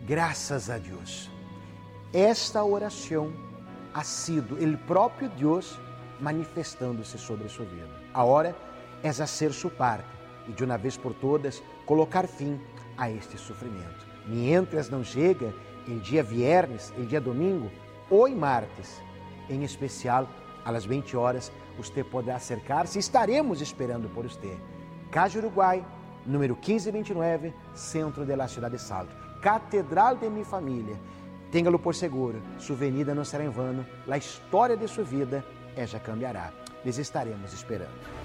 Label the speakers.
Speaker 1: Graças a Deus. Esta oração ha sido o próprio Deus manifestando-se sobre a sua vida. Agora é hacer su parte e de uma vez por todas colocar fim a este sofrimento. Mientras não chega o dia viernes, o dia domingo, hoje martes, em especial às 20 horas, você poderá acercar-se e estaremos esperando por você. Casa Uruguai, número 1529, centro de la ciudad de Salto. Catedral de minha família. Téngalo por seguro, sua venida não será em vano, a história de sua vida já cambiará. Les estaremos esperando.